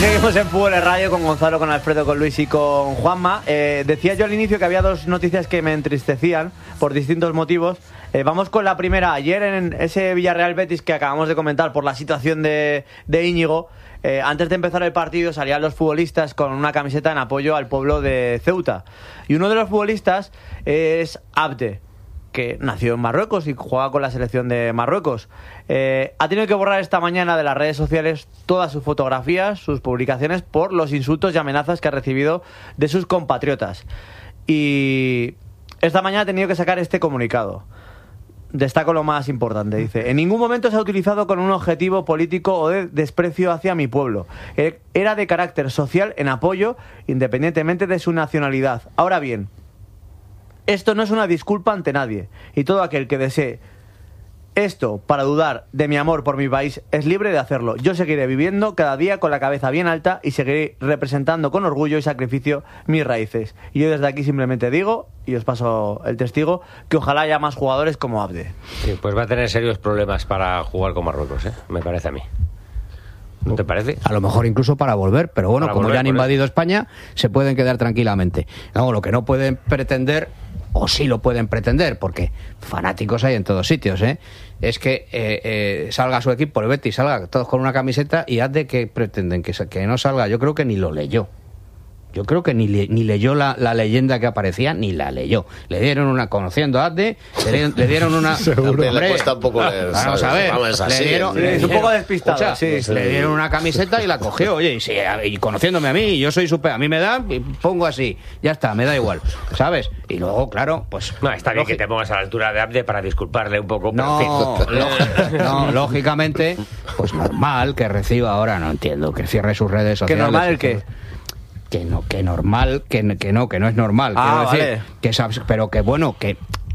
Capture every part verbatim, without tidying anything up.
Seguimos en Fútbol en Radio con Gonzalo, con Alfredo, con Luis y con Juanma. Eh, decía yo al inicio que había dos noticias que me entristecían por distintos motivos. Eh, vamos con la primera. Ayer en ese Villarreal Betis que acabamos de comentar por la situación de, de Íñigo, eh, antes de empezar el partido salían los futbolistas con una camiseta en apoyo al pueblo de Ceuta. Y uno de los futbolistas es Abde, que nació en Marruecos y juega con la selección de Marruecos. Eh, ha tenido que borrar esta mañana de las redes sociales todas sus fotografías, sus publicaciones, por los insultos y amenazas que ha recibido de sus compatriotas. Y esta mañana ha tenido que sacar este comunicado. Destaco lo más importante, dice: en ningún momento se ha utilizado con un objetivo político o de desprecio hacia mi pueblo. Era de carácter social en apoyo, independientemente de su nacionalidad. Ahora bien, esto no es una disculpa ante nadie, y todo aquel que desee esto para dudar de mi amor por mi país es libre de hacerlo. Yo seguiré viviendo cada día con la cabeza bien alta y seguiré representando con orgullo y sacrificio mis raíces. Y yo desde aquí simplemente digo, y os paso el testigo, que ojalá haya más jugadores como Abde. Sí, pues va a tener serios problemas para jugar con Marruecos, ¿eh? Me parece a mí. ¿No te parece? A lo mejor incluso para volver, pero bueno, para como volver, ya han invadido España, se pueden quedar tranquilamente. No, lo que no pueden pretender, o sí lo pueden pretender, porque fanáticos hay en todos sitios, ¿eh? Es que eh, eh, salga su equipo, el Betis, salga todos con una camiseta y haz de que pretenden que, que no salga. Yo creo que ni lo leyó. Yo creo que ni, le, ni leyó la, la leyenda que aparecía, ni la leyó. Le dieron una, conociendo a Adde, le dieron, le dieron una... Seguro. Hombre, le cuesta un poco leer, vamos a ver, vamos, así, le dieron, sí. le Es un poco despistado, o sea, sí, sí. Le dieron una camiseta y la cogió, oye, y, si, y conociéndome a mí, yo soy super, a mí me da, y pongo así, ya está, me da igual, ¿sabes? Y luego, claro, pues... No, está bien que te pongas a la altura de Abde para disculparle un poco, pero no, en fin. Lógic, no, lógicamente, pues normal que reciba ahora, no entiendo, que cierre sus redes sociales. ¿Qué normal el qué? Que no, que normal, que, que no, que no es normal. Ah, quiero decir, vale. que es, pero que bueno, que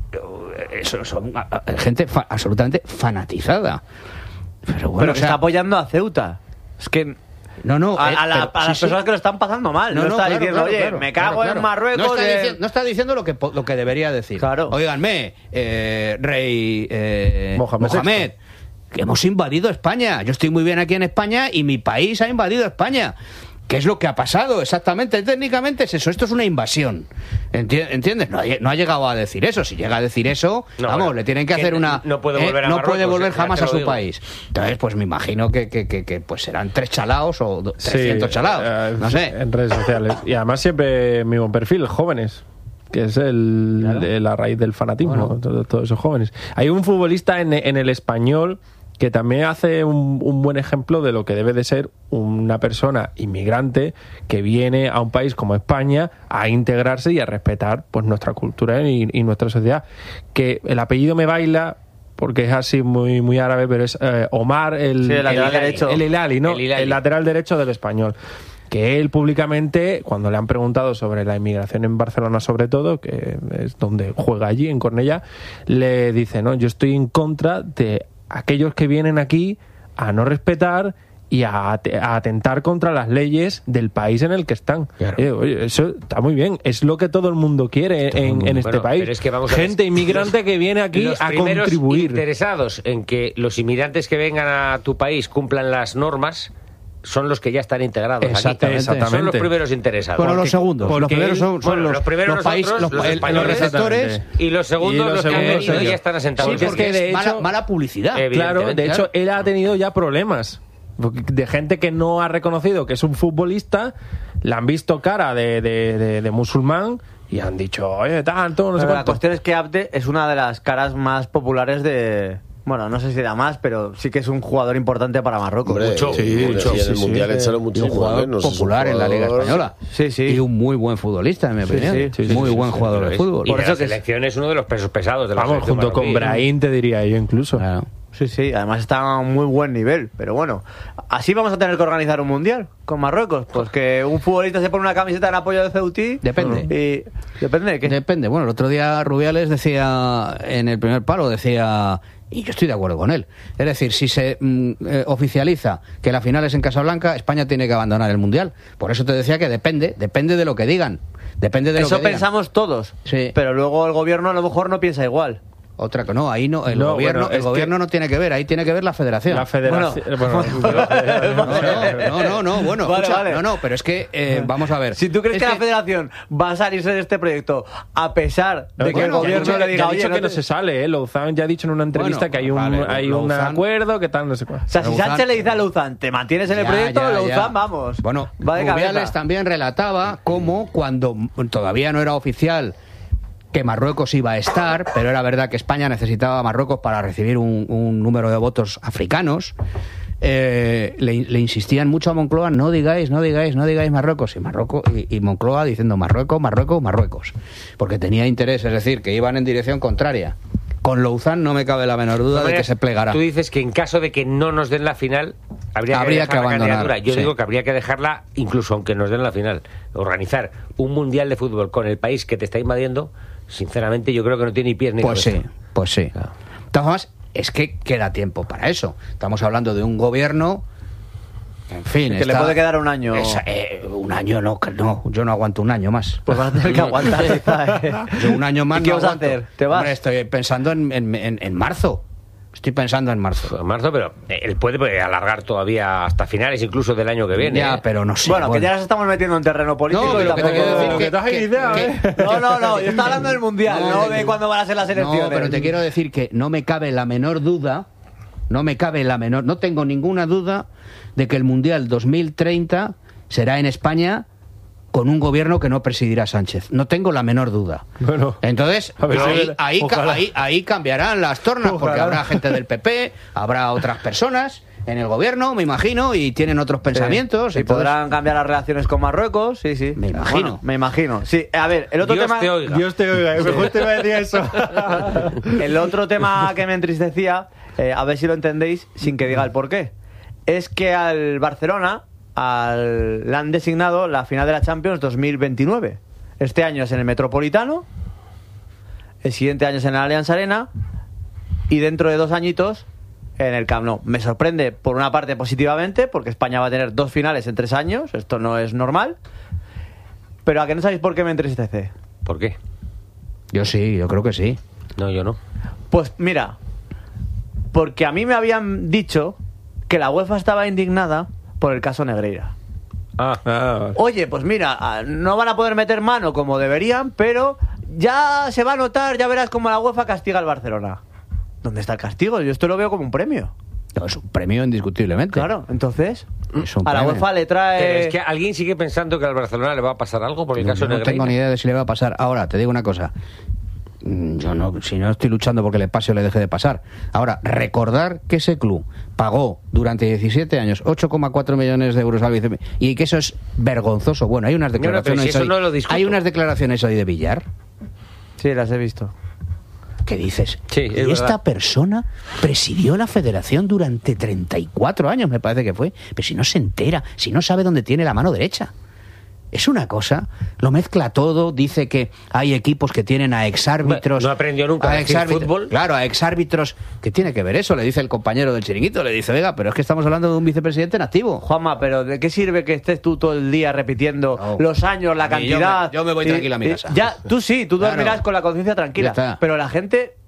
son, son gente fa, absolutamente fanatizada. Pero bueno, pero o que sea, está apoyando a Ceuta. Es que... No, no, a, eh, a, la, pero, a sí, las personas sí. que lo están pasando mal. No, No, no está claro, diciendo, claro, oye, claro, me cago claro, claro. en Marruecos. No está, de... diciendo, no está diciendo lo que, lo que debería decir. Claro. Óiganme, eh, rey eh, Mohamed, Mohamed, que hemos invadido España. Yo estoy muy bien aquí en España y mi país ha invadido España. ¿Qué es lo que ha pasado exactamente? Técnicamente es eso, esto es una invasión. ¿Entiendes? No ha, no ha llegado a decir eso. Si llega a decir eso, no, vamos, bueno, le tienen que hacer una... No puede volver eh, a No Marruecos, puede volver eh, jamás a su digo. país. Entonces, pues me imagino que, que, que, que pues serán tres chalaos o trescientos Sí, chalaos. eh, No sé. En redes sociales. Y además siempre mismo perfil, jóvenes. Que es el, Claro. de la raíz del fanatismo, Bueno. todos, todos esos jóvenes. Hay un futbolista en, en el Español que también hace un, un buen ejemplo de lo que debe de ser una persona inmigrante que viene a un país como España a integrarse y a respetar pues nuestra cultura y, y nuestra sociedad. Que el apellido me baila porque es así muy muy árabe, pero es eh, Omar el, Sí, el lateral el, derecho. el Hilali, ¿no? El Hilali. El lateral derecho del Español. Que él públicamente, cuando le han preguntado sobre la inmigración en Barcelona sobre todo, que es donde juega allí, en Cornellá, le dice, no, yo estoy en contra de aquellos que vienen aquí a no respetar y a, a atentar contra las leyes del país en el que están. Claro. Eh, oye, eso está muy bien, es lo que todo el mundo quiere Todo el en, mundo. en este Bueno, país. pero es que vamos a ver, gente inmigrante los- que viene aquí los a primeros contribuir. interesados en que los inmigrantes que vengan a tu país cumplan las normas son los que ya están integrados Exactamente. aquí. Exactamente. Son los primeros interesados. Bueno, los Porque- segundos. Los porque primeros son, son bueno, los, los primeros los países, nosotros, los, los el- españoles, los receptores. exactamente. Y los segundos, Y los los, que han segundos venido y ellos. ya están asentados. Sí, aquí. porque es de mala, hecho- mala publicidad. Eh, Claro, de Evidentemente, hecho, claro. él ha tenido ya problemas. Porque de gente que no ha reconocido que es un futbolista, le han visto cara de, de, de, de musulmán y han dicho, oye, tanto, no sé Pero la cuánto. cuestión es que Abde es una de las caras más populares de... Bueno, no sé si da más, pero sí que es un jugador importante para Marruecos. Hombre, Mucho, sí, mucho, y en sí, el sí. Mundial Eh, echaron Y un muchísimo jugador menos. Es un popular en la Liga jugador- Española. Sí, sí. Y un muy buen futbolista, en mi Sí, opinión. sí, sí, sí, muy sí, buen sí, jugador Pero de es- fútbol. Y Por de eso la que es- selección es uno de los pesos pesados de la Vamos, selección junto con marroquí. Brahim, te diría yo incluso. Claro. Sí, sí, además está a un muy buen nivel. Pero bueno, así vamos a tener que organizar un mundial con Marruecos. Pues que un futbolista se pone una camiseta en apoyo de Ceutí. Depende. Y depende de qué. Depende. Bueno, el otro día Rubiales decía, en el primer palo, decía, y yo estoy de acuerdo con él, es decir, si se mm, eh, oficializa que la final es en Casablanca, España tiene que abandonar el Mundial. Por eso te decía que depende, depende de lo que digan. Depende de lo Eso que digan. pensamos todos. Sí. Pero luego el gobierno a lo mejor no piensa igual. Otra que no, ahí no, el No, gobierno, bueno, el es gobierno que- no tiene que ver, ahí tiene que ver la federación. La federación. Bueno, No, no, no, no, bueno, Vale, escucha, vale. no, no, pero es que eh, vamos a ver. Si tú crees Es que, la federación va a salirse de este proyecto a pesar de que Bueno, el ya gobierno dicho- le diga, ya ha oye, dicho no que no te-". se sale, ¿eh? Louzán ya ha dicho en una entrevista Bueno, que hay un, vale, hay un Louzán- acuerdo, que tal, no sé cuál. O sea, si Louzán- Sánchez le dice a Louzán, te mantienes en el Ya, proyecto, ya, Louzán, ya. vamos. Bueno, va de Rubiales cabeza. también relataba cómo cuando todavía no era oficial que Marruecos iba a estar, pero era verdad que España necesitaba a Marruecos para recibir un, un número de votos africanos, eh, le, le insistían mucho a Moncloa, no digáis, no digáis, no digáis Marruecos, y, Marruecos, y, y Moncloa diciendo Marruecos, Marruecos, Marruecos, porque tenía interés, es decir, que iban en dirección contraria. Con Louzán no me cabe la menor duda de que se plegará. Tú dices que en caso de que no nos den la final, habría, Habría que, que dejar la abandonar, candidatura. Yo sí. digo que habría que dejarla, incluso aunque nos den la final. Organizar un mundial de fútbol con el país que te está invadiendo, sinceramente yo creo que no tiene ni pies ni Pues cabeza. sí, pues sí. De todas formas, es que queda tiempo para eso. Estamos hablando de un gobierno, en fin, Que le está- puede quedar un año. Esa- eh, un año no, que no, yo no aguanto un año más. Pues vas a tener que aguantar. quizá, ¿eh? Yo un año más ¿Y qué no vas a aguanto. hacer? ¿Te vas? Hombre, estoy pensando en, en, en- en marzo. Estoy pensando en marzo. En marzo, pero eh, él puede pues, alargar todavía hasta finales incluso del año que viene. Ya, ¿eh? pero no sé. Bueno, que ya nos estamos metiendo en terreno político. No, y pero que te tampoco- quiero decir que te has que- iniciado, que- ¿eh? No, no, no, yo estaba hablando del mundial, no, de de que- cuándo van a ser las elecciones. No, pero te quiero decir que no me cabe la menor duda, no me cabe la menor, no tengo ninguna duda de que el Mundial dos mil treinta será en España con un gobierno que no presidirá Sánchez. No tengo la menor duda. Bueno, Entonces, a ver si ahí, es verdad. ahí, ca- Ojalá. ahí- ahí cambiarán las tornas, porque Ojalá. habrá gente del P P, habrá otras personas en el gobierno, me imagino, y tienen otros pensamientos. Sí, y entonces- podrán cambiar las relaciones con Marruecos, sí, sí. Me imagino. Bueno, me imagino. Sí, a ver, el otro Dios tema. te oiga. Dios te oiga, mejor te iba a decir eso. El otro tema que me entristecía, eh, a ver si lo entendéis sin que diga el porqué, es que al Barcelona al, le han designado la final de la Champions dos mil veintinueve. Este año es en el Metropolitano, el siguiente año es en el Allianz Arena y dentro de dos añitos en el Camp Nou. Me sorprende por una parte positivamente, porque España va a tener dos finales en tres años, esto no es normal, pero ¿a que no sabéis por qué me entristece? ¿Por qué? Yo sí, yo creo que sí. No, yo no. Pues mira, porque a mí me habían dicho que la UEFA estaba indignada por el caso Negreira. Ah, Ah, Oye, pues mira, ah, no van a poder meter mano como deberían, pero ya se va a notar, ya verás cómo la UEFA castiga al Barcelona. ¿Dónde está el castigo? Yo esto lo veo como un premio. No, es un premio indiscutiblemente. Claro, entonces Es un a la premio. UEFA le trae... pero es que alguien sigue pensando que al Barcelona le va a pasar algo por el Yo caso no Negreira. tengo ni idea de si le va a pasar. Ahora, te digo una cosa. Mm, Yo no, si no estoy luchando porque le pase o le deje de pasar. Ahora, recordar que ese club pagó durante diecisiete años ocho coma cuatro millones de euros al vice y que eso es vergonzoso. Bueno, hay unas No, no, pero declaraciones si eso hoy, no lo discuto. hay unas declaraciones hoy de Villar Sí, las he visto. que dices, Sí, es y esta verdad. persona presidió la federación durante treinta y cuatro años, me parece que fue, pero si no se entera, si no sabe dónde tiene la mano derecha. Es una cosa, lo mezcla todo, dice que hay equipos que tienen a exárbitros. No aprendió nunca a decir exárbitros- fútbol. Claro, a exárbitros. ¿Qué tiene que ver eso? Le dice el compañero del chiringuito, le dice, oiga, pero es que estamos hablando de un vicepresidente en activo. Juanma, pero ¿de qué sirve que estés tú todo el día repitiendo No. los años, la A mí yo cantidad? me- yo me voy Y- tranquilo a mi y- casa. Ya, tú sí, tú Claro. dormirás con la conciencia tranquila. Ya está. Pero la gente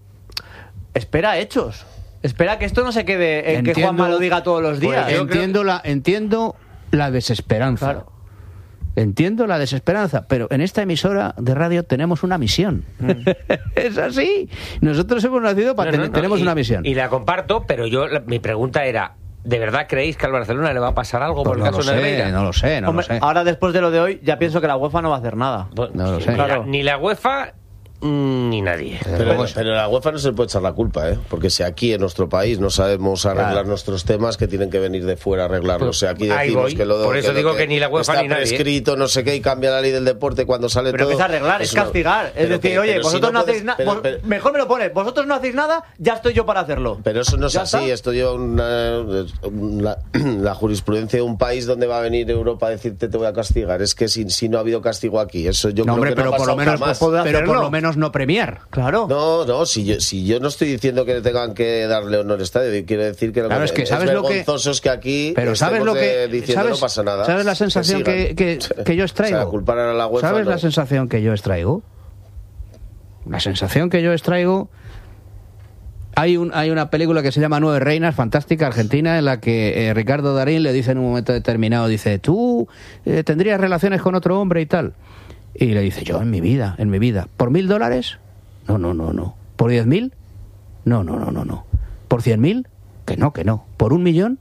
espera hechos. Espera que esto no se quede en que Entiendo- Juanma lo diga todos los días. Pues yo entiendo, la, entiendo la desesperanza. Claro. Entiendo la desesperanza, pero en esta emisora de radio tenemos una misión. Mm. Es así. Nosotros hemos nacido para No, no, tener, no, tenemos y- una misión. Y la comparto, pero yo la- mi pregunta era, ¿de verdad creéis que al Barcelona le va a pasar algo Pues por el no, caso lo Negreira? sé, no lo sé, no Hombre, lo sé. ahora después de lo de hoy, ya pienso que la UEFA no va a hacer nada. Bueno, No lo sí, sé. ni la- Claro. Ni la UEFA mm, ni nadie. Desde Pero, luego es- pero a la UEFA no se le puede echar la culpa, ¿eh? Porque si aquí en nuestro país no sabemos arreglar Claro. nuestros temas, que tienen que venir de fuera a arreglarlos. O sea, aquí Ahí decimos voy. que lo Por eso lo digo que ni la UEFA está ni nadie, ¿eh? prescrito, no sé qué, y cambia la ley del deporte cuando sale Pero todo. que es arreglar, es una- castigar. Es pero decir, que- oye, pero si vosotros no, puedes- hacéis nada. pero- pero- Mejor me lo pones. Vosotros no hacéis nada, ya estoy yo para hacerlo. Pero eso no es ¿Ya así, está? esto lleva una, una- la jurisprudencia de un país donde va a venir Europa a decirte te voy a castigar. Es que si, si no ha habido castigo aquí, eso yo no, creo hombre, que pero no ha por lo pasado menos, jamás. puedo pero por hacerlo. lo menos no premiar. Claro. No, no, si yo, si yo no estoy diciendo que tengan que darle honor al estadio, quiero decir que lo Claro, que es que ¿sabes lo que- vergonzoso es que aquí Pero ¿sabes lo estemos que de- diciendo sabes, no pasa nada. ¿sabes la sensación que, sigan. que, que yo extraigo? O sea, culpar a la UEFA, ¿Sabes no. la sensación que yo extraigo? La sensación que yo extraigo Hay, un, hay una película que se llama Nueve Reinas, fantástica, argentina, en la que eh, Ricardo Darín le dice en un momento determinado, dice, ¿tú eh, tendrías relaciones con otro hombre y tal? Y le dice, yo en mi vida, en mi vida. ¿Por mil dólares? No, no, no, no. ¿Por diez mil? No, no, no, no, no. ¿Por cien mil? Que no, que no. ¿Por un millón?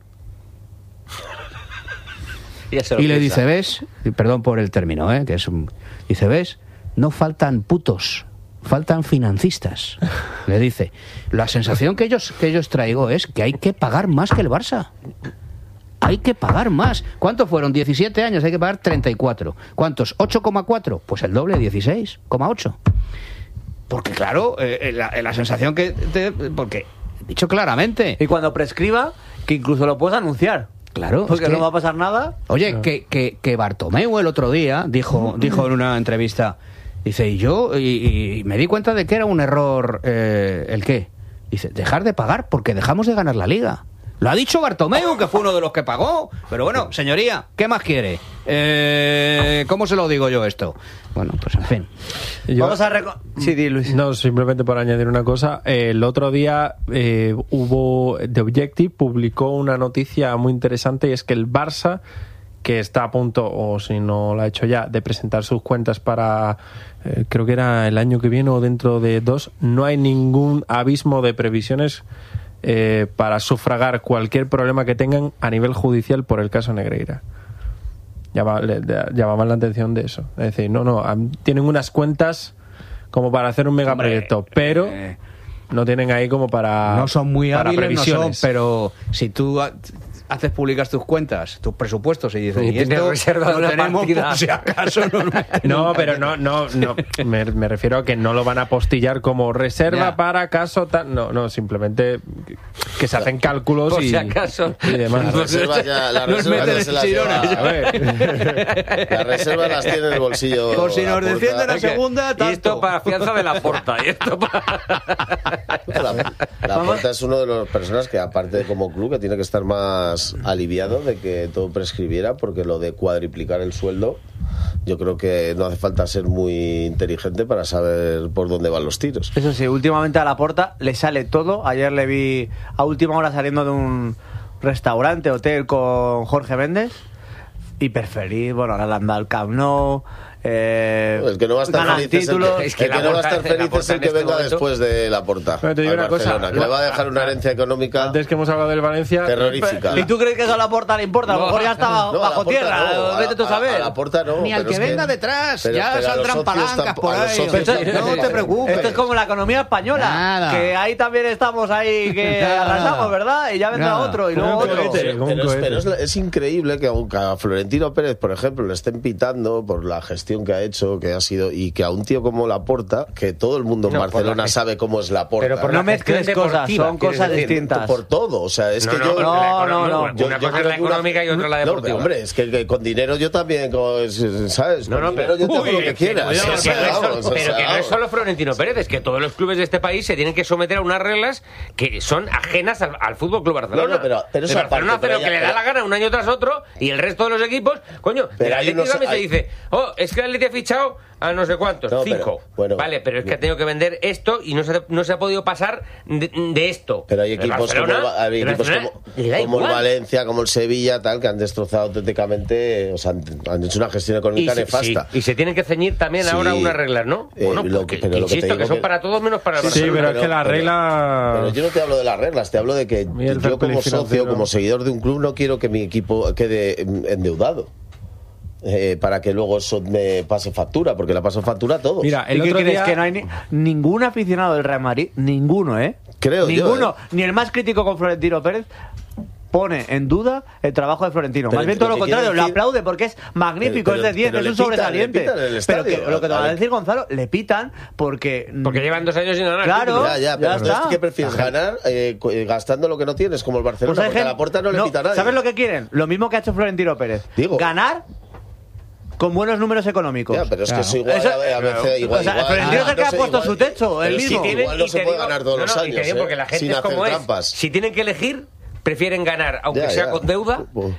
Y, y le dice, ¿ves? Perdón por el término, ¿eh? Que es un... Dice, ¿ves? No faltan putos. Faltan financistas, le dice. La sensación que yo, que yo os traigo es que hay que pagar más que el Barça. Hay que pagar más. ¿Cuántos fueron? diecisiete años, hay que pagar treinta y cuatro. ¿Cuántos? ¿ocho coma cuatro? Pues el doble, dieciséis coma ocho. Porque claro, eh, la, la sensación que... Te, porque, dicho claramente... Y cuando prescriba, que incluso lo puedes anunciar. Claro. Porque es que, no va a pasar nada. Oye, no. que, que, que Bartomeu el otro día dijo, dijo en una entrevista... Dice, y yo y, y me di cuenta de que era un error, eh, ¿el qué? Dice, dejar de pagar porque dejamos de ganar la Liga. Lo ha dicho Bartomeu, que fue uno de los que pagó. Pero bueno, señoría, ¿qué más quiere? Eh, ¿Cómo se lo digo yo esto? Bueno, pues en fin. Yo, Vamos a... Reco- sí, di, Luis. No, simplemente por añadir una cosa. Eh, el otro día eh, hubo... The Objective publicó una noticia muy interesante y es que el Barça, que está a punto, o si no lo ha hecho ya, de presentar sus cuentas para, eh, creo que era el año que viene o dentro de dos, no hay ningún abismo de previsiones eh, para sufragar cualquier problema que tengan a nivel judicial por el caso Negreira. Llama, le, llamaban la atención de eso. Es decir, no, no, tienen unas cuentas como para hacer un megaproyecto, pero eh, no tienen ahí como para no son muy para hábiles, no son, previsiones. pero si tú haces públicas tus cuentas, tus presupuestos y dices, Y y, tienes esto reserva de lo una tenemos partida. por si acaso no, No, pero no, no, no. Me, me refiero a que no lo van a postillar como reserva Ya. para caso tal. No, no, simplemente que se hacen cálculos Por y, si acaso. y demás. Las reservas ya, las Nos reservas meten ya en se las chirones. lleva- A ver. Las reservas las tiene en el bolsillo. Por si nos Laporta. descienden a segunda, Y tanto. esto para fianza de la porta. Y esto para... La, la Porta es uno de las personas que, aparte de como club, que tiene que estar más aliviado de que todo prescribiera, porque lo de cuadriplicar el sueldo, yo creo que no hace falta ser muy inteligente para saber por dónde van los tiros. Eso sí, últimamente a Laporta le sale todo. Ayer le vi a última hora saliendo de un restaurante, hotel con Jorge Méndez. Hiper feliz, bueno, ahora le anda al Camp Nou. Eh, El que no va a estar ganan feliz es el títulos. que, Es que el que no va a Laporta- estar feliz Laporta es el en que este venga momento- después de la Porta. Pero te digo al una cosa, Barcelona, que le va a dejar una herencia económica Antes que hemos hablado del Valencia, terrorífica. ¿Y tú crees que eso a Laporta le importa? A lo mejor ya estaba No, a bajo Laporta tierra. no, a- Vete tú a saber. A la Porta no. Ni al pero que es venga detrás, pero- ya pero a los saldrán socios palancas tampoco- por a los ahí. socios Pero esto- No te preocupes. Esto es como la economía española. Nada. Que ahí también estamos ahí, que Nada. arrasamos, ¿verdad? Y ya vendrá Nada. otro y Como luego un otro. cohete. Pero, Como un es, cohete. pero es, es increíble que aunque a Florentino Pérez, por ejemplo, le estén pitando por la gestión que ha hecho, que ha sido, y que a un tío como Laporta, que todo el mundo en No, por Barcelona la- sabe cómo es Laporta. Pero por No la mezcles gestión cosas, deportiva, son quieres cosas decir. distintas. Por todo, o sea, es No, que no, yo... porque la No, econo- no, no. Una yo- cosa yo es creo la que una- económica y otra la No, deportiva. pero, hombre, es que, que con dinero yo también, con- ¿sabes? No, Con no, dinero pero- yo te hago lo Uy, que quieras. Pero, o que, sea, no es vamos, solo, o pero sea, que no es vamos. solo Florentino Pérez, es que todos los clubes de este país se tienen que someter a unas reglas que son ajenas al, al Fútbol Club Barcelona. No, no, pero- pero El eso Barcelona aparte, hace lo pero que ya- le da pero- la gana un año tras otro y el resto de los equipos, coño, Pero el hay Atlético unos- también se hay- dice, oh, es que el Atlético ha fichado a no sé cuántos, No, pero- cinco. bueno, vale, pero es que no. ha tenido que vender esto y no se, no se ha podido pasar de, de esto. Pero hay El equipos, como, Barcelona- el- hay el equipos Barcelona como, le da como el igual. Valencia, como el Sevilla, tal, que han destrozado auténticamente, o sea, han, han hecho una gestión Y económica se, nefasta. sí, y se tienen que ceñir también Sí. ahora unas reglas, ¿no? Eh, Bueno, lo porque- que- pero lo que te insisto, que, digo son que- para todos menos para el Sí, sí, Barcelona. pero es que la pero- regla... Pero yo no te hablo de las reglas, te hablo de que Y el fair yo play como socio, financiero. como seguidor de un club, no quiero que mi equipo quede endeudado. Eh, para que luego eso me pase factura, porque la paso factura a todos. Mira, el ¿Y qué otro crees? día... Que no hay ni- ningún aficionado del Real Madrid, ninguno, ¿eh? Creo yo, Ninguno, ¿eh? ni el más crítico con Florentino Pérez pone en duda el trabajo de Florentino. Pero Más bien lo todo lo que contrario, quiere lo decir- aplaude porque es magnífico, Pero- es de diez, pero es le un pitan, sobresaliente. le pitan en el Pero estadio, que, lo que te va a vale. decir Gonzalo, le pitan porque... Porque llevan dos años sin ganar. Claro. Ya, ya, pero Ya entonces, está. ¿qué prefieres? ¿Ganar eh, cu- eh, gastando lo que no tienes, como el Barcelona? Pues hay porque a gente- la puerta no le pita a nadie. ¿Sabes lo que quieren? Lo mismo que ha hecho Florentino Pérez. Digo. Ganar con buenos números económicos. Ya, pero es que Claro. eso igual Eso- a veces igual, o sea, igual, Florentino es el que no ha sé, puesto igual- su techo, él pero sí, mismo. que igual no Y se te puede digo- ganar todos no, los no, y te años, digo ¿eh? porque la gente sin es hacer como trampas. es. Si tienen que elegir, prefieren ganar, aunque Ya, sea ya. con deuda, Pues-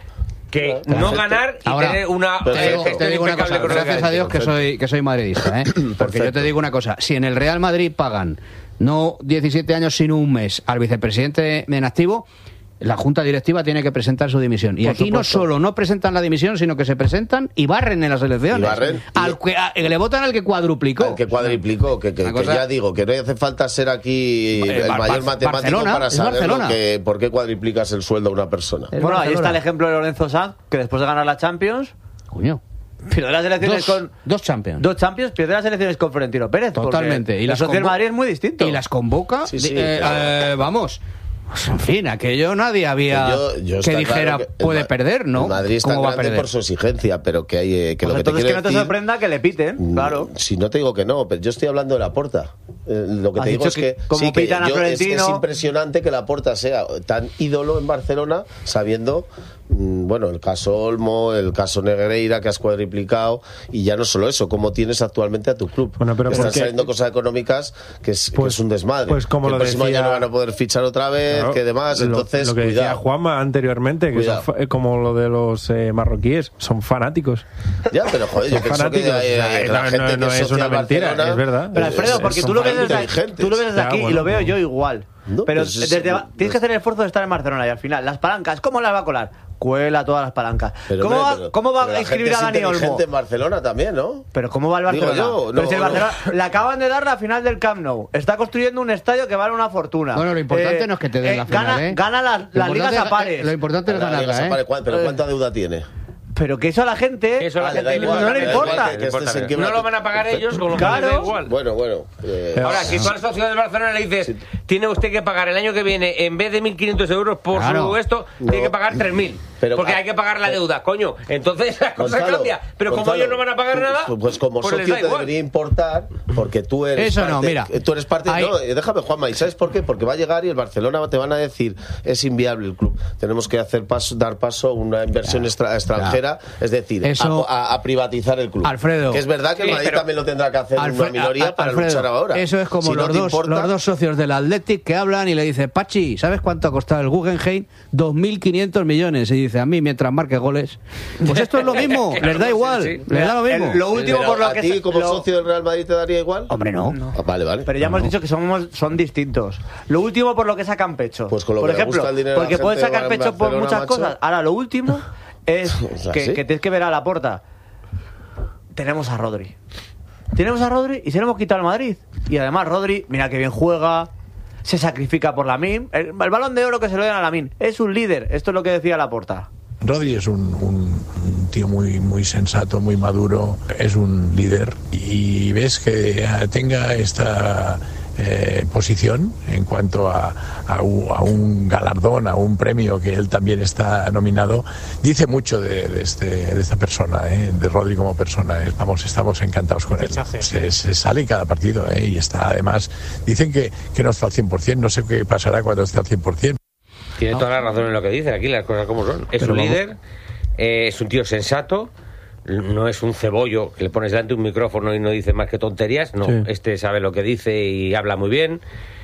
que Claro. no ganar y Ahora, tener una te digo, gestión te digo una impecable cosa, gracias a Dios que Perfecto. soy, que soy madridista, ¿eh? Porque Perfecto. yo te digo una cosa, si en el Real Madrid pagan no diecisiete años sino un mes al vicepresidente en activo, la junta directiva tiene que presentar su dimisión. Y Por aquí no supuesto. solo no presentan la dimisión, sino que se presentan y barren en las elecciones. Y barren. Al que, a- que le votan al que cuadruplicó. El que cuadriplicó, que, que, Una que cosa- ya digo, que no hace falta ser aquí Eh, el Bar- mayor Bar- matemático Barcelona, para es saber lo Barcelona. que, por qué cuadriplicas el sueldo a una persona. Es Bueno, ahí Barcelona. está el ejemplo de Lorenzo Sanz, que después de ganar la Champions, Coño. pierde las elecciones Dos, con... dos Champions. Dos Champions, pierde las elecciones con Florentino Pérez. porque Totalmente. Y el las socio del convo- Madrid es muy distinto. Y las convoca. Sí, sí, di- eh, claro. eh, vamos. Pues, en fin, aquello nadie había Que yo- yo que está dijera claro que el puede Ma- perder, ¿no? El Madrid está ¿Cómo va a grande perder? por su exigencia, pero que hay eh, que Pues lo que te entonces quiero que no te decir- sorprenda que le piten, Mm, claro. Si no te digo que no, pero yo estoy hablando de Laporta. Eh, lo que Has te digo dicho es que que, como sí, que pitan a yo- es, Florentino- es impresionante que Laporta sea tan ídolo en Barcelona, sabiendo, mm, bueno, el caso Olmo, el caso Negreira, que has cuadriplicado, y ya no solo eso, cómo tienes actualmente a tu club. Bueno, pero Están porque- saliendo cosas económicas que es, que Pues- es un desmadre. pues como que lo el próximo decía- año no van a poder fichar otra vez, Claro, que demás, lo- entonces, lo que decía cuidado. Juanma anteriormente, que Cuidado. son fa- eh, como lo de los eh, marroquíes, son fanáticos. Ya, pero joder, yo Son pienso que, fanáticos, eh, o sea, que la no- gente no- no que es socia una al mentira, Barcelona, es verdad. Pero Alfredo, eh, porque son tú lo ves desde aquí, inteligentes. tú lo ves desde Ya, aquí y bueno, lo veo no. yo igual. No, pero pues es- desde, no, tienes que hacer el esfuerzo de estar en Barcelona y al final, las palancas, ¿cómo las va a colar? Cuela todas las palancas. Pero, ¿Cómo, hombre, va, pero- ¿Cómo va pero a la inscribir gente a es Dani Olmo? inteligente en Barcelona también, ¿no? Pero ¿cómo va el Digo Barcelona? yo, Pero no, si el no. Barcelona le acaban de dar la final del Camp Nou. Está construyendo un estadio que vale una fortuna. Bueno, lo importante no es que te den la final, gana, ¿eh? Gana las, Lo las ligas importante a es- pares. Lo importante es La Liga ganarla, Sapare, ¿eh? ¿cuán- ¿Pero cuánta deuda tiene? Pero que eso a la gente, Eso a la Ah, le gente da le igual, no le le da importa. igual que- que estés en quiebra. No lo van a pagar ellos, con lo que Claro. les da igual. Bueno, bueno. eh, Pero- Ahora, si tú al socio del Barcelona le dices, tiene usted que pagar el año que viene, en vez de mil quinientos euros por Claro. su esto, tiene No. que pagar tres mil. Pero- Porque hay que pagar la deuda, coño. Entonces la cosa Gonzalo, cambia. Pero como Gonzalo, ellos no van a pagar tú- nada, pues como pues les socio da te igual. debería importar, porque tú eres Eso parte, no, mira. tú eres parte, Hay- no, eh, déjame Juanma, ¿y sabes por qué? Porque va a llegar y el Barcelona te van a decir, es inviable el club, tenemos que hacer paso, dar paso a una inversión extra- extranjera, es decir, Eso- a, a- a privatizar el club. Alfredo. Que es verdad que el Sí, Madrid pero- también lo tendrá que hacer Alfre- una minoría a- a- para Alfredo, luchar ahora. Eso es como Si no los, te dos, importa- los dos socios del Athletic que hablan y le dice, Pachi, ¿sabes cuánto ha costado el Guggenheim? dos mil quinientos millones. Y dice, a mí mientras marque goles. Pues esto es lo mismo, les da igual, sí, sí. les da lo mismo. El- lo último Pero por lo a que ti se- como lo- socio del Real Madrid te daría igual. Hombre, no. Ah, vale, vale. Pero ya hemos dicho que somos, son distintos. Lo último por lo que sacan pecho. Pues con lo por que le ejemplo, gusta el dinero a la porque gente puedes sacar en pecho por Barcelona, muchas macho. cosas. Ahora, lo último es O sea, que, ¿sí? que tienes que ver a la Porta. Tenemos a Rodri. Tenemos a Rodri y se lo hemos quitado al Madrid. Y además, Rodri, mira que bien juega, se sacrifica por Lamine. El, el balón de oro que se lo den a Lamine. Es un líder. Esto es lo que decía Laporta. Rodri es un, un- un tío muy, muy sensato, muy maduro, es un líder y ves que eh, tenga esta eh, posición en cuanto a, a un, a un galardón, a un premio que él también está nominado, dice mucho de, de este, de esta persona, eh, de Rodri como persona. Estamos, estamos encantados con él. Se, se sale cada partido eh, y está además, dicen que, que no está al cien por ciento, no sé qué pasará cuando esté al cien por ciento. Tiene toda la razón en lo que dice, aquí las cosas como son. Es Pero un vamos- líder, eh, es un tío sensato, no es un cebollo que le pones delante un micrófono y no dice más que tonterías. No, Sí. este sabe lo que dice y habla muy bien.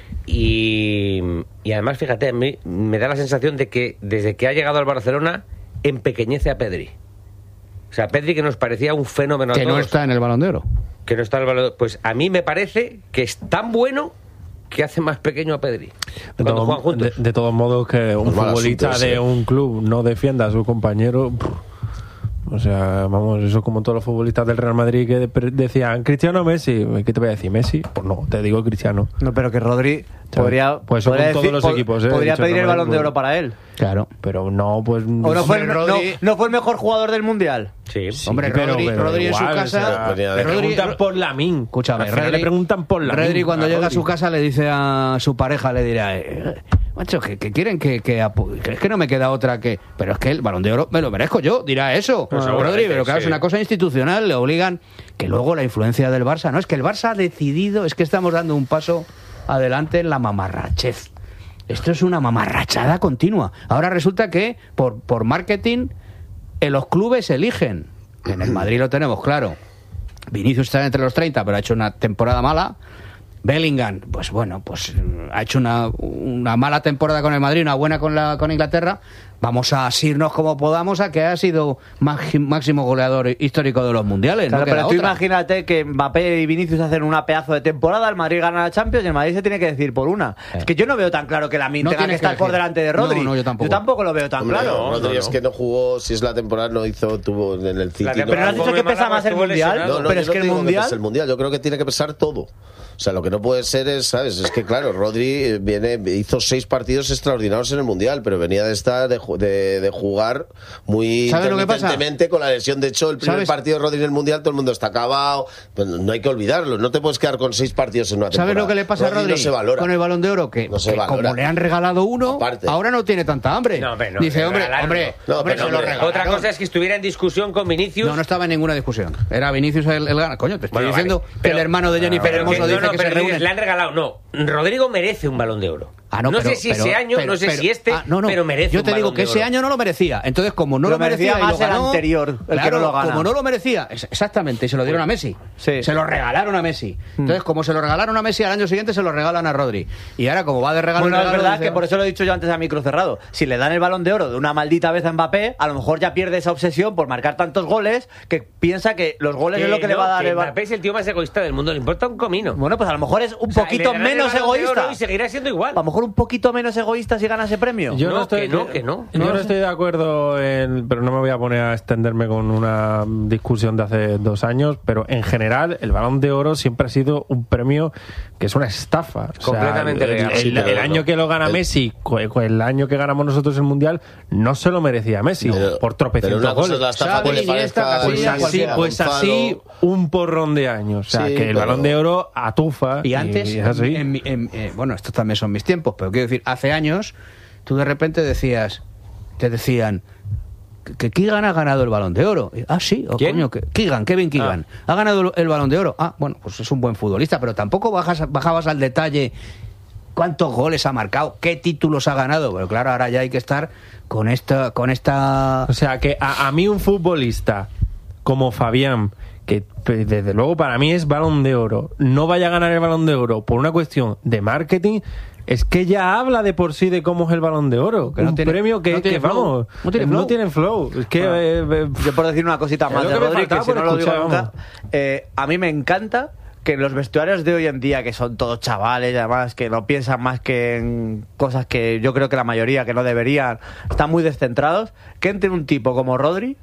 Y, y además, fíjate, a mí me da la sensación de que desde que ha llegado al Barcelona empequeñece a Pedri. O sea, Pedri que nos parecía un fenómeno a Que no todos, está en el Balón de Oro. que no está en el Balón- pues a mí me parece que es tan bueno que hace más pequeño a Pedri De, cuando todo- juegan juntos. de- de todos modos, que un Pues mal futbolista asunto ese. de un club no defienda a su compañero. pff, o sea, vamos, eso como todos los futbolistas del Real Madrid que de- decían Cristiano o Messi. ¿Qué te voy a decir? ¿Messi? Pues no, te digo Cristiano. No, pero que Rodri podría, Pues eso podría, con todos los pod- equipos, eh, podría dicho pedir el nombre, balón de pues- oro para él. Claro. Pero no, pues. ¿O no fue, el, Hombre, no, Rodri- no fue el mejor jugador del mundial? Sí. Hombre, pero- Rodri, pero Rodri en su igual, casa... o sea, venía de- le Rodri- preguntan por Lamine. Escúchame, Al final Rodri- le preguntan por Lamine. Rodri cuando a llega a Rodri. su casa le dice a su pareja, le dirá, eh, macho, que, que quieren que, que, apu- que es que no me queda otra que... Pero es que el Balón de Oro me lo merezco yo, dirá eso. Pues Rodri, seguramente, pero claro, sí. es una cosa institucional, le obligan... Que luego la influencia del Barça, no, es que el Barça ha decidido, es que estamos dando un paso adelante en la mamarrachez. Esto es una mamarrachada continua. Ahora resulta que por, por marketing en los clubes eligen. En el Madrid lo tenemos claro. Vinicius está entre los treinta, pero ha hecho una temporada mala. Bellingham, pues bueno, pues ha hecho una, una mala temporada con el Madrid, una buena con la con Inglaterra. vamos a asirnos como podamos a que ha sido máximo goleador histórico de los mundiales. Claro, no pero tú otra. imagínate que Mbappé y Vinicius hacen una pedazo de temporada, el Madrid gana la Champions y el Madrid se tiene que decir por una. Eh. Es que yo no veo tan claro que la Min No tenga que tienes que estar por elegir. delante de Rodri. No, no, yo tampoco. lo veo tan Hombre, claro. Rodri no, no. es que no jugó, si es la temporada, no hizo, tuvo en el City. La no- Pero no has dicho Muy que pesa mala, más el estuvo Mundial, lesionado. No, no, pero yo es no que el te digo que Mundial... pese el Mundial, yo creo que tiene que pesar todo. O sea, lo que no puede ser es, ¿sabes? Es que, claro, Rodri viene, hizo seis partidos extraordinarios en el Mundial, pero venía de estar, de, ju- de, de jugar muy ¿Sabes lo que pasa? intermitentemente con la lesión. De hecho, el primer ¿Sabes? partido de Rodri en el Mundial, todo el mundo está acabado. Pues no hay que olvidarlo. No te puedes quedar con seis partidos en una temporada. ¿Sabes lo que le pasa a Rodri no se valora. con el Balón de Oro? Que, No se que valora. como le han regalado uno, Aparte. ahora no tiene tanta hambre. No, pero no, Dice, hombre, regalaron, hombre, no. No, hombre, pero se lo hombre, regalaron. Otra cosa es que estuviera en discusión con Vinicius. No, no estaba en ninguna discusión. Era Vinicius el, el gana. Coño, te estoy Bueno, diciendo vale. que Pero- el hermano de Jennifer pero Hermoso que- dice no, no, que pero se dices, reúnen. le han regalado. No, Rodrigo merece un Balón de Oro. Ah, no, no pero- sé si pero- ese año, pero- no sé pero- si este, ah, no, no. pero merece Yo un te digo Balón que de ese Oro. año no lo merecía. Entonces, como no Lo lo, merecía, merecía y más lo el ganó, anterior, el que claro, no lo gana. como no lo merecía, es- exactamente, y se lo dieron a Messi. Sí. Se lo regalaron a Messi. Entonces, como se lo regalaron a Messi, al año siguiente se lo regalan a Rodri. Y ahora, como va de regalo Bueno, en es regalo, verdad dice, que por eso lo he dicho yo antes a micro cerrado. Si le dan el Balón de Oro de una maldita vez a Mbappé, a lo mejor ya pierde esa obsesión por marcar tantos goles que piensa que los goles es lo que le no, va a dar que el Balón. Mbappé es el tío más egoísta del mundo, le importa un comino. Bueno, pues a lo mejor es un O sea, poquito le darán el menos Balón de Oro egoísta. Y seguirá siendo igual. A lo mejor un poquito menos egoísta si gana ese premio. Yo No, no, estoy, que no, que no. Yo No no sé. estoy de acuerdo, en, pero no me voy a poner a extenderme con una discusión de hace dos años, pero en general el Balón de Oro siempre ha sido un premio que es una estafa. O sea, Completamente el, legal. el- Sí, pero el no. año que lo gana El- Messi, cu- cu- el año que ganamos nosotros el Mundial, no se lo merecía Messi Pero- por pero tropecientos una cosa goles. es la estafa Xavi, que le Iniesta, parezca Pues Sí, así, cualquiera. pues Gonzalo. así un porrón de años. O sea, Sí, que el pero- Balón de Oro atufa. Y antes, es así. en mi- en- eh, bueno, estos también son mis tiempos, pero quiero decir, hace años, tú de repente decías, te decían que- que Keegan ha ganado el Balón de Oro. Y, ah, sí, oh, ¿Quién? coño, que, Keegan, Kevin Keegan, ha ganado el, el Balón de Oro. Ah, bueno, pues es un buen futbolista, pero tampoco bajas, bajabas al detalle cuántos goles ha marcado, qué títulos ha ganado. Pero claro, ahora ya hay que estar con esta, con esta. O sea, que a, a mí un futbolista como Fabián, que pe- desde luego para mí es Balón de Oro, no vaya a ganar el Balón de Oro por una cuestión de marketing, es que ya habla de por sí de cómo es el Balón de Oro. Que no un tiene- premio que, no tiene que, flow. vamos, No tiene flow. no tienen flow. Es que, Bueno, eh, eh, Yo por decir una cosita Es más lo de que me Rodri, que faltaba si no por lo digo escuchar, nunca, vamos. eh, a mí me encanta que en los vestuarios de hoy en día, que son todos chavales, y además que no piensan más que en cosas que yo creo que la mayoría que no deberían, están muy descentrados, que entre un tipo como Rodri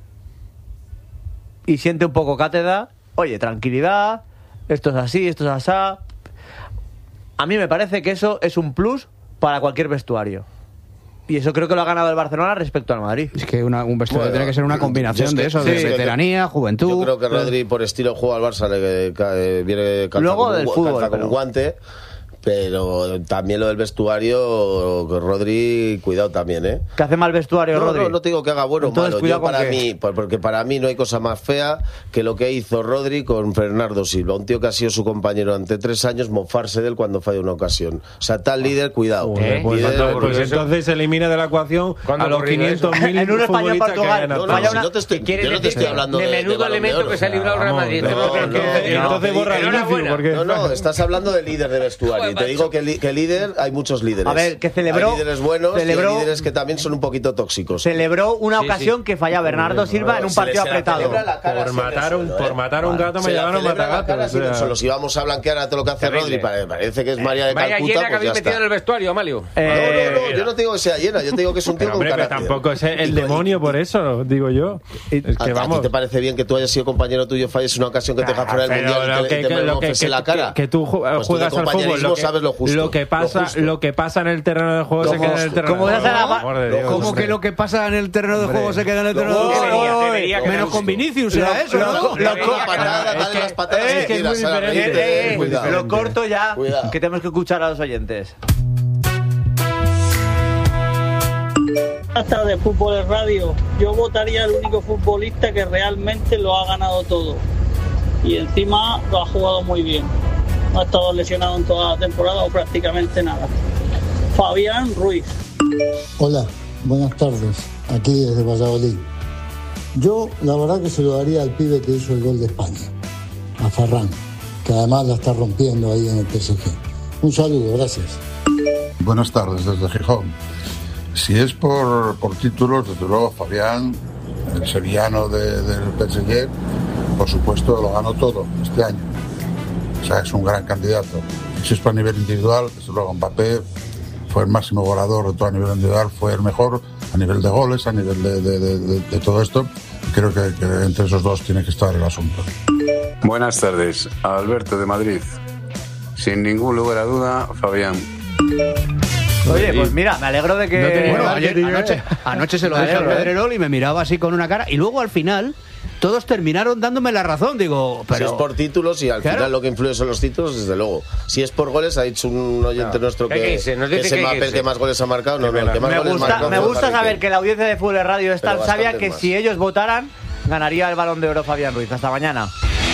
y siente un poco cátedra, oye, tranquilidad, esto es así, esto es asá. A mí me parece que eso es un plus para cualquier vestuario. Y eso creo que lo ha ganado el Barcelona respecto al Madrid. Es que una- un vestuario Bueno, tiene que ser una yo combinación es que- de eso, sí, de es que- veteranía, juventud. Yo creo que Rodri, por estilo de juego al Barça, le cae- viene calza Luego como un del gu- fútbol, calza como pero- un guante. Pero también lo del vestuario, que Rodri, cuidado también, ¿eh? Que hace mal vestuario, No, Rodri. no, no te digo que haga bueno o Entonces, malo. cuidado Yo con para que- mí, por- porque para mí no hay cosa más fea que lo que hizo Rodri con Bernardo Silva, un tío que ha sido su compañero durante tres años, mofarse de él cuando falla una ocasión. O sea, tal líder, cuidado. Joder, pues, Líder- entonces, pues eso? entonces elimina de la ecuación ¿Cuándo a los ha ocurrido quinientos mil En un España-Portugal. No, no, Falla si una- no te estoy, ¿Quieres yo no te decir estoy que hablando de de, de menudo Balón de elemento Oro. que se ha librado el Real Vamos, Madrid? no, Esto me lo creo no, que- no, no, entonces borra el inicio, enhorabuena. porque- No, no, estás hablando de líder de vestuario. Y te digo que, li- que líder, hay muchos líderes. A ver, que celebró- Hay líderes buenos celebró- y hay líderes que también son un poquito tóxicos. Celebró una Sí, ocasión sí. que falla Bernardo Silva en un Se le- partido se la apretado. celebra la cara Por sobre el matar, un, suelo, por ¿eh? matar a un gato Se me la llamaron celebra la matagato. cara o sobre el sea. suelo. Si vamos a blanquear a todo lo que hace Terrible. Rodri, pare- parece que es María de Vaya Calcuta, llena que pues ya habéis metido está. en el vestuario, Amalio. Eh, No, no, no, yo no te digo que sea llena, yo te digo que es un tío Pero, con hombre, pero carácter. tampoco es el Y- demonio por eso, digo yo. Es ¿A, que a vamos. ti te parece bien que tú hayas sido compañero tuyo, falles una ocasión que te deja fuera del Pero mundial y lo te, que- y te que- lo que- mofes en que- la cara? que- que tú ju- Pues tú de juegas al fútbol, compañerismo lo que, sabes lo justo. lo que pasa, justo. lo que pasa en el terreno de juego se Lo queda en el justo. terreno ¿Cómo de vas a juego. la- Por de lo Dios, ¿Cómo hombre. que lo que pasa en el terreno de Hombre. juego se queda en el terreno de Lo- juego? Debería, debería Menos quedarse. con Vinicius era eso, lo- ¿no? lo- La lo- copa, nada, es dale que- las patadas es que que es muy quieras, Sara, diferente. reíte, Eh, eh, eh, cuidado. lo corto ya, Cuidado. que tenemos que escuchar a los oyentes. Buenas tardes, Fútbol en Radio. Yo votaría al único futbolista que realmente lo ha ganado todo. Y encima lo ha jugado muy bien. No ha estado lesionado en toda la temporada o prácticamente nada. Fabián Ruiz. Hola, buenas tardes. Aquí desde Valladolid. Yo la verdad que se lo daría al pibe que hizo el gol de España, a Ferran, que además la está rompiendo ahí en el P S G. Un saludo, gracias. Buenas tardes desde Gijón. Si es por, por títulos, desde luego Fabián, el sevillano de, del P S G, por supuesto lo ganó todo este año. O sea, es un gran candidato. Y si es por nivel individual, desde luego Mbappé fue el máximo goleador de todo a nivel individual, fue el mejor a nivel de goles, a nivel de, de, de, de, de todo esto. Creo que, que entre esos dos tiene que estar el asunto. Buenas tardes, Alberto de Madrid. Sin ningún lugar a duda, Fabián. Oye, pues mira, me alegro de que... No tenía bueno, ayer, anoche, anoche se lo dije a Pedrerol y me miraba así con una cara. Y luego al final, todos terminaron dándome la razón. Digo, pero... Si es por títulos y al claro. final lo que influye son los títulos, desde luego. Si es por goles, ha dicho un oyente no. nuestro que, que, que, que es el Mbappé el que más goles ha marcado. No, no, el que más me goles gusta, marcado, me gusta saber que... que la audiencia de Fútbol Radio es tan sabia que más. Si ellos votaran, ganaría el Balón de Oro Fabián Ruiz. Hasta mañana.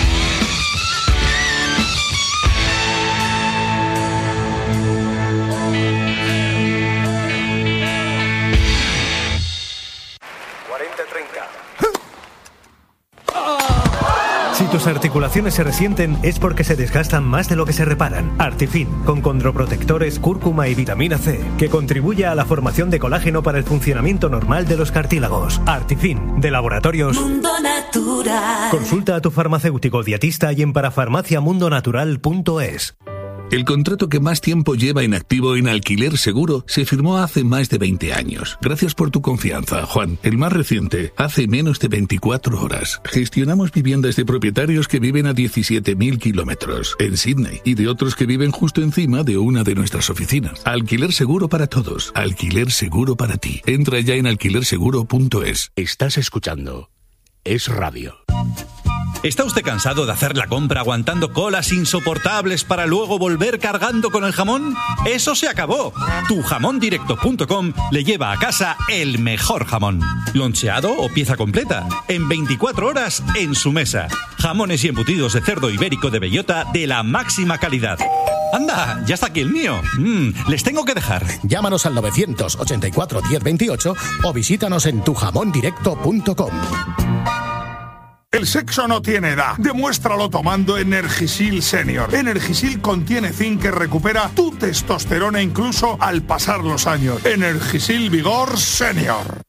Si tus articulaciones se resienten es porque se desgastan más de lo que se reparan. Artifin, con condroprotectores, cúrcuma y vitamina C, que contribuye a la formación de colágeno para el funcionamiento normal de los cartílagos. Artifin, de Laboratorios Mundo Natural. Consulta a tu farmacéutico dietista y en parafarmaciamundonatural punto es. El contrato que más tiempo lleva en activo en Alquiler Seguro se firmó hace más de veinte años. Gracias por tu confianza, Juan. El más reciente, hace menos de veinticuatro horas. Gestionamos viviendas de propietarios que viven a diecisiete mil kilómetros en Sydney y de otros que viven justo encima de una de nuestras oficinas. Alquiler Seguro para todos. Alquiler Seguro para ti. Entra ya en alquiler seguro punto es. Estás escuchando Es Radio. ¿Está usted cansado de hacer la compra aguantando colas insoportables para luego volver cargando con el jamón? ¡Eso se acabó! tu jamón directo punto com le lleva a casa el mejor jamón. Loncheado o pieza completa. En veinticuatro horas en su mesa. Jamones y embutidos de cerdo ibérico de bellota de la máxima calidad. ¡Anda! ¡Ya está aquí el mío! Mm, les tengo que dejar. Llámanos al novecientos ochenta y cuatro diez veintiocho o visítanos en tu jamón directo punto com. El sexo no tiene edad. Demuéstralo tomando Energisil Senior. Energisil contiene zinc que recupera tu testosterona incluso al pasar los años. Energisil Vigor Senior.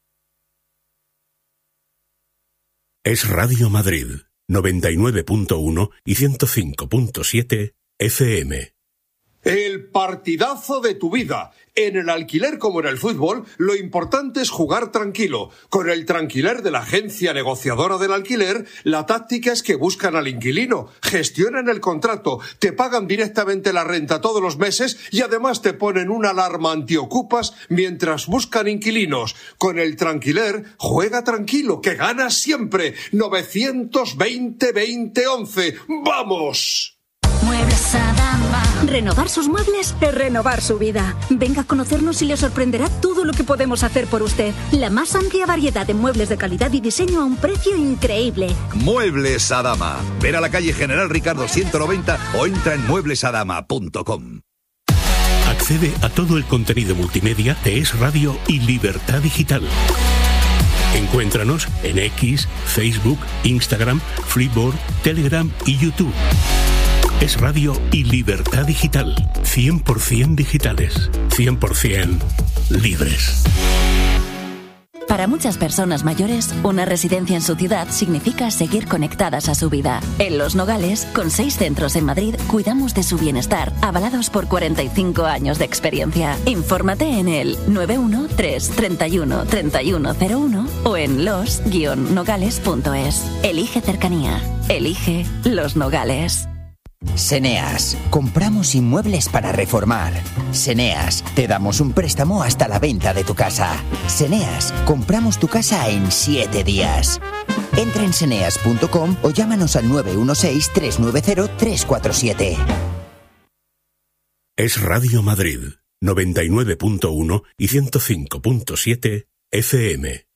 Es Radio Madrid, noventa y nueve punto uno y ciento cinco punto siete F M. El partidazo de tu vida. En el alquiler como en el fútbol, lo importante es jugar tranquilo. Con el Tranquiler de la agencia negociadora del alquiler, la táctica es que buscan al inquilino, gestionan el contrato, te pagan directamente la renta todos los meses y además te ponen una alarma antiocupas mientras buscan inquilinos. Con el Tranquiler, juega tranquilo, que ganas siempre. novecientos veinte veinte once. ¡Vamos! Muebles Adama. Renovar sus muebles es renovar su vida. Venga a conocernos y le sorprenderá todo lo que podemos hacer por usted. La más amplia variedad de muebles de calidad y diseño a un precio increíble. Muebles Adama. Ver a la calle General Ricardo ciento noventa o entra en muebles adama punto com. Accede a todo el contenido multimedia de Es Radio y Libertad Digital. Encuéntranos en X, Facebook, Instagram, Freeboard, Telegram y YouTube. Es Radio y Libertad Digital. cien por ciento digitales. cien por ciento libres. Para muchas personas mayores, una residencia en su ciudad significa seguir conectadas a su vida. En Los Nogales, con seis centros en Madrid, cuidamos de su bienestar, avalados por cuarenta y cinco años de experiencia. Infórmate en el nueve uno tres, treinta y uno, treinta y uno cero uno o en los guion nogales punto es. Elige cercanía. Elige Los Nogales. Seneas, compramos inmuebles para reformar. Seneas, te damos un préstamo hasta la venta de tu casa. Seneas, compramos tu casa en siete días. Entra en seneas punto com o llámanos al nueve uno seis, tres nueve cero, tres cuatro siete. Es Radio Madrid, noventa y nueve punto uno y ciento cinco punto siete F M.